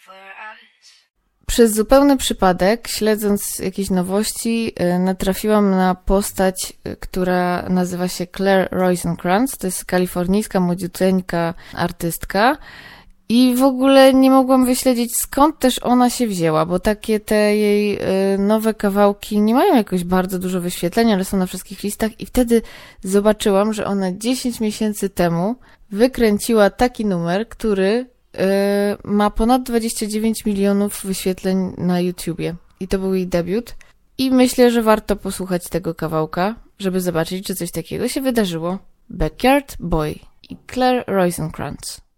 Przez zupełny przypadek, śledząc jakieś nowości, natrafiłam na postać, która nazywa się Claire Rosencrantz. To jest kalifornijska młodziuteńka artystka. I w ogóle nie mogłam wyśledzić, skąd też ona się wzięła, bo takie te jej nowe kawałki nie mają jakoś bardzo dużo wyświetlenia, ale są na wszystkich listach i wtedy zobaczyłam, że ona 10 miesięcy temu wykręciła taki numer, który ma ponad 29 milionów wyświetleń na YouTubie. I to był jej debiut. I myślę, że warto posłuchać tego kawałka, żeby zobaczyć, czy coś takiego się wydarzyło. Backyard Boy i Claire Rosencrantz.